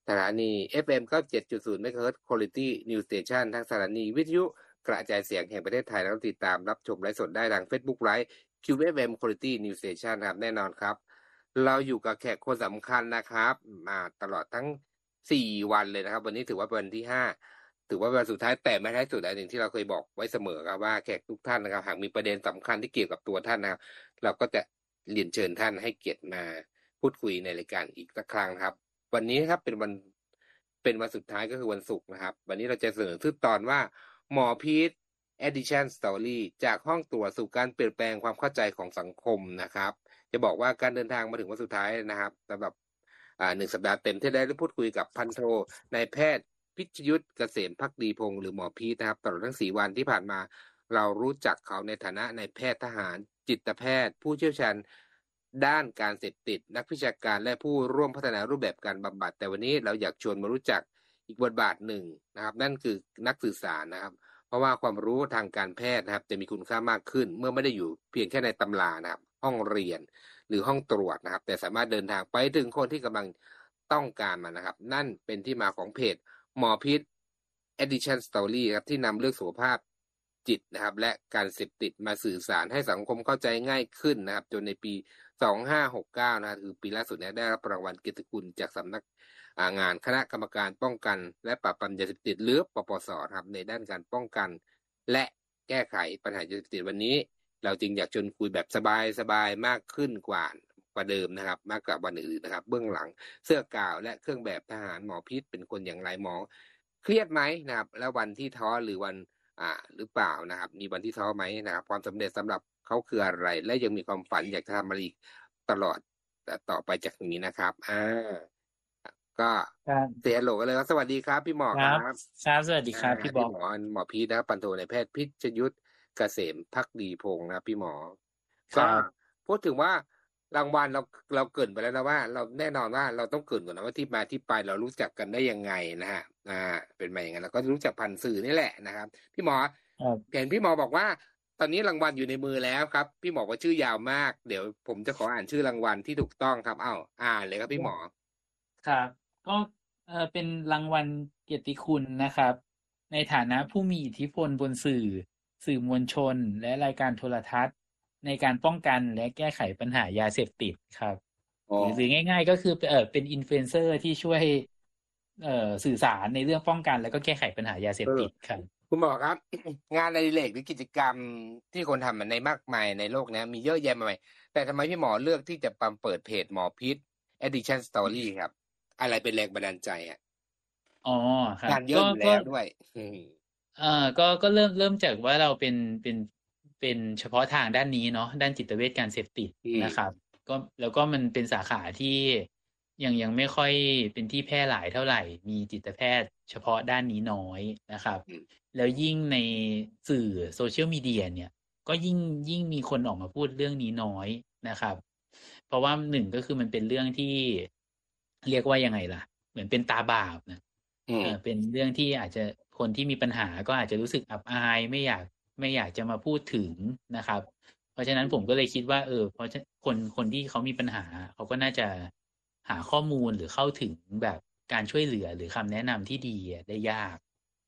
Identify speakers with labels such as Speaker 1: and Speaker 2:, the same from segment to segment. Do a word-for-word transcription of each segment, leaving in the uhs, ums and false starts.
Speaker 1: สถานี เอฟ เอ็ม เก้าสิบเจ็ดจุดศูนย์ เมกะเฮิรตซ์ Quality News Station ทั้งสถานีวิทยุกระจายเสียงแห่งประเทศไทยแล้วติดตามรับชมไลฟ์สดได้ทาง Facebook Live คิว เอฟ เอ็ม Quality News Station ครับแน่นอนครับเราอยู่กับแขกคนสำคัญนะครับมาตลอดทั้งสี่วันเลยนะครับวันนี้ถือว่าเป็นวันที่ห้าถือว่าเป็นวันสุดท้ายแต่ไม่ท้ายสุดอันหนึ่งที่เราเคยบอกไว้เสมอครับว่าแขกทุกท่านนะครับหากมีประเด็นสำคัญที่เกี่ยวกับตัวท่านนะครับเราก็จะเรียนเชิญท่านให้เกียรติมาพูดคุยในรายการอีกสักครั้งครับวันนี้ครับเป็นวันเป็นวันสุดท้ายก็คือวันศุกร์นะครับวันนี้เราจะเสนอชื่อตอนว่าหมอพีท Edition Story จากห้องตรวจสู่การเปลี่ยนแปลงความเข้าใจของสังคมนะครับจะบอกว่าการเดินทางมาถึงวันสุดท้ายนะครับสำหรับอ่าหนึ่งสัปดาห์เต็มที่ได้พูดคุยกับพันโทนายแพทย์พิชยุทธเกษมภักดีพงศ์หรือหมอพีทนะครับตลอดทั้งสี่วันที่ผ่านมาเรารู้จักเขาในฐานะนายแพทย์ทหารจิตแพทย์ผู้เชี่ยวชาญด้านการเสพติดนักวิชาการและผู้ร่วมพัฒนารูปแบบการบำบัดแต่วันนี้เราอยากชวนมารู้จักอีกบทบาทหนึ่งนะครับนั่นคือนักสื่อสารนะครับเพราะว่าความรู้ทางการแพทย์นะครับจะมีคุณค่ามากขึ้นเมื่อไม่ได้อยู่เพียงแค่ในตำรานะครับห้องเรียนหรือห้องตรวจนะครับแต่สามารถเดินทางไปถึงคนที่กำลังต้องการมันนะครับนั่นเป็นที่มาของเพจหมอพิษ Edition Story ครับที่นำเรื่องสุขภาพจิตนะครับและการเสพติดมาสื่อสารให้สังคมเข้าใจง่ายขึ้นนะครับจนในปีสองพันห้าร้อยหกสิบเก้านะคือปีล่าสุดเนี่ยได้รับรางวัลเกียรติคุณจากสำนักงานคณะกรรมการป้องกันและปราบปรามยาเสพติดหรือปปสครับในด้านการป้องกันและแก้ไขปัญหายาเสพติดวันนี้เราจึงอยากชวนคุยแบบสบายๆมากขึ้นกว่ากว่าเดิมนะครับมากกว่าวันอื่นนะครับเบื้องหลังเสื้อกาวและเครื่องแบบทหารหมอพิษเป็นคนอย่างไรหมอเครียดไหมนะครับแล้ววันที่ท้อหรือวันอ่าหรือเปล่านะครับมีวันที่ท้อไหมนะครับความสำเร็จสำหรับเขาคืออะไรและยังมีความฝันอยากจะทำอะไรอีกตลอดแต่ต่อไปจากนี้นะครับอ่าก็เสียโหลกันเลยครับสวัสดีครับพี่หมอครับ
Speaker 2: ครับสวัสดีครับพี่บอก
Speaker 1: พี่หมอหมอพีทนะปันโทนายแพทย์พิชยุทธเกษมภักดีพงศ์นะพี่หมอก็พูดถึงว่ารางวัลเราเราเกริ่นไปแล้วนะว่าเราแน่นอนว่าเราต้องเกริ่นก่อนนะว่าที่มาที่ไปเรารู้จักกันได้ยังไงนะฮะอ่าเป็นมาอย่างนั้นแล้วก็รู้จักพันสื่อนี่แหละนะครับพี่หมอเห็นพี่หมอบอกว่าตอนนี้รางวัลอยู่ในมือแล้วครับพี่หมอว่าชื่อยาวมากเดี๋ยวผมจะขออ่านชื่อรางวัลที่ถูกต้องครับอ้าวอ่านเลยครับพี่หมอ
Speaker 2: ครับก็เออเป็นรางวัลเกียรติคุณนะครับในฐานะผู้มีอิทธิพลบนสื่อสื่อมวลชนและรายการโทรทัศน์ในการป้องกันและแก้ไขปัญหายาเสพติดครับหรือหรือง่ายๆก็คือเออเป็นอินฟลูเอนเซอร์ที่ช่วยเอ่อสื่อสารในเรื่องป้องกันแล้วก็แก้ไขปัญหายาเสพติดครับ
Speaker 1: คุณหมอครับ งานอดิเรกหรือกิจกรรมที่คนทำมันในมากมายในโลกนี้มีเยอะแยะมากมายแต่ทำไมพี่หมอเลือกที่จะปั๊มเปิดเพจหมอพิษ Edition Story ครับอะไรเป็นแรงบันดาลใจอ่ะ
Speaker 2: อ๋อครับ
Speaker 1: งานเยอะอยู่แล้วด้วย
Speaker 2: เอ่อก็ก็เริ่มเริ่มจากว่าเราเป็นเป็นเป็นเฉพาะทางด้านนี้เนาะด้านจิตเวชการเสพติดนะครับก็แล้วก็มันเป็นสาขาที่ยังยังไม่ค่อยเป็นที่แพร่หลายเท่าไหร่มีจิตแพทย์เฉพาะด้านนี้น้อยนะครับแล้วยิ่งในสื่อโซเชียลมีเดียเนี่ยก็ยิ่งยิ่งมีคนออกมาพูดเรื่องนี้น้อยนะครับเพราะว่าหนึ่งก็คือมันเป็นเรื่องที่เรียกว่ายังไงล่ะเหมือนเป็นตาบาปนะเออเป็นเรื่องที่อาจจะคนที่มีปัญหาก็อาจจะรู้สึกอับอายไม่อยากไม่อยากจะมาพูดถึงนะครับเพราะฉะนั้นผมก็เลยคิดว่าเออเพราะคนคนที่เขามีปัญหาเขาก็น่าจะหาข้อมูลหรือเข้าถึงแบบการช่วยเหลือหรือคำแนะนำที่ดีได้ยาก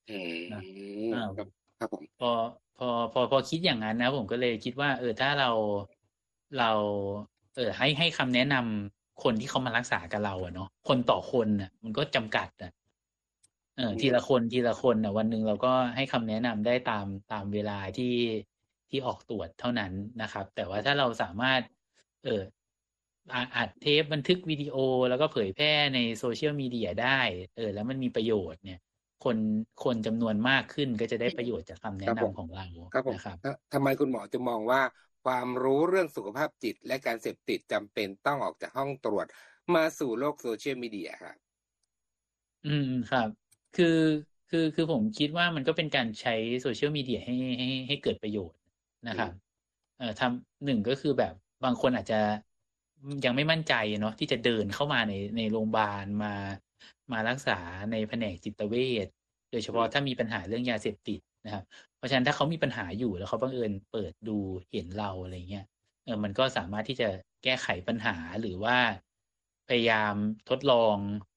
Speaker 2: นะครับผมพอพอพอพอคิดอย่างนั้นนะผมก็เลยคิดว่าเออถ้าเราเราเออให้ให้คำแนะนำคนที่เขามารักษากับเราอะเนาะคนต่อคนน่ะมันก็จำกัดอะเออทีละคนทีละคนน่ะวันหนึ่งเราก็ให้คำแนะนำได้ตามตามเวลาที่ที่ออกตรวจเท่านั้นนะครับแต่ว่าถ้าเราสามารถเอออัดเทปบันทึกวิดีโอแล้วก็เผยแพร่ในโซเชียลมีเดียได้เออแล้วมันมีประโยชน์เนี่ยคนคนจำนวนมากขึ้นก็จะได้ประโยชน์จากคำแนะนำของเรา
Speaker 1: นะครับทำไมคุณหมอจะมองว่าความรู้เรื่องสุขภาพจิตและการเสพติดจำเป็นต้องออกจากห้องตรวจมาสู่โลกโซเชียลมีเดียครับ
Speaker 2: อืมครับคือคือคือผมคิดว่ามันก็เป็นการใช้โซเชียลมีเดียให้ให้ให้เกิดประโยชน์นะครับเอ่อทำหนึ่งก็คือแบบบางคนอาจจะยังไม่มั่นใจเนาะที่จะเดินเข้ามาในในโรงพยาบาลมามารักษาในแผนกจิตเวชโดยเฉพาะถ้ามีปัญหาเรื่องยาเสพติดนะครับเพราะฉะนั้นถ้าเขามีปัญหาอยู่แล้วเขาบังเอิญเปิดดูเห็นเราอะไรเงี้ยเออมันก็สามารถที่จะแก้ไขปัญหาหรือว่าพยายามทดลอง